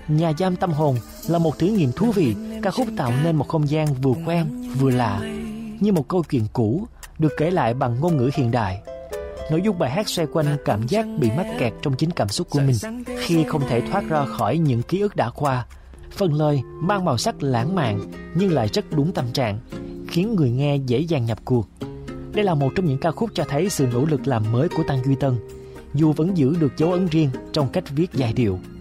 Nhà giam tâm hồn là một thử nghiệm thú vị. Ca khúc tạo nên một không gian vừa quen vừa lạ, như một câu chuyện cũ được kể lại bằng ngôn ngữ hiện đại. Nội dung bài hát xoay quanh cảm giác bị mắc kẹt trong chính cảm xúc của mình khi không thể thoát ra khỏi những ký ức đã qua. Phần lời mang màu sắc lãng mạn nhưng lại rất đúng tâm trạng, khiến người nghe dễ dàng nhập cuộc. Đây là một trong những ca khúc cho thấy sự nỗ lực làm mới của Tăng Duy Tân, dù vẫn giữ được dấu ấn riêng trong cách viết giai điệu.